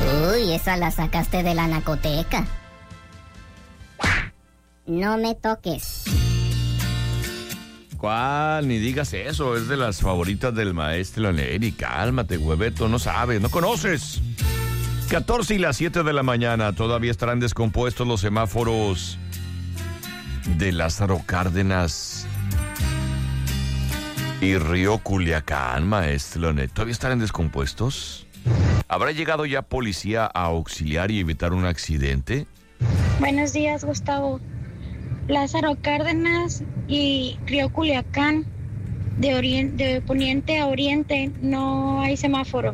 Uy, esa la sacaste de la nacoteca. No me toques. ¿Cuál? Ni digas eso, es de las favoritas del maestro Neri. Cálmate, hueveto, no sabes, no conoces. 14 y las 7 de la mañana, todavía estarán descompuestos los semáforos de Lázaro Cárdenas y Río Culiacán, maestro Neri. ¿Todavía estarán descompuestos? ¿Habrá llegado ya policía a auxiliar y evitar un accidente? Buenos días, Gustavo. Lázaro Cárdenas y Río Culiacán, de poniente a oriente, no hay semáforo.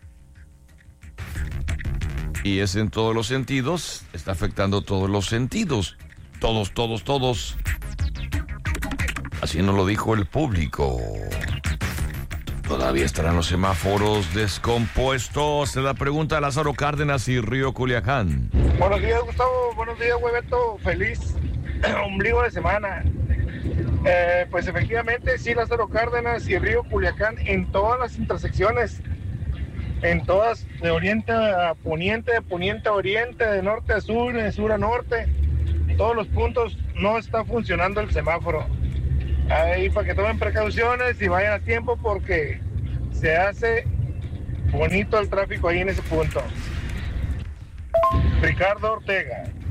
Y es en todos los sentidos, está afectando todos los sentidos. Todos. Así nos lo dijo el público. Todavía estarán los semáforos descompuestos. Se la pregunta a Lázaro Cárdenas y Río Culiacán. Buenos días, Gustavo. Buenos días, hueveto. Feliz ombligo de semana. Pues efectivamente, sí, Lázaro Cárdenas y Río Culiacán en todas las intersecciones. En todas, de oriente a poniente, de poniente a oriente, de norte a sur, de sur a norte. Todos los puntos no está funcionando el semáforo. Ahí para que tomen precauciones y vayan a tiempo porque se hace bonito el tráfico ahí en ese punto. Ricardo Ortega.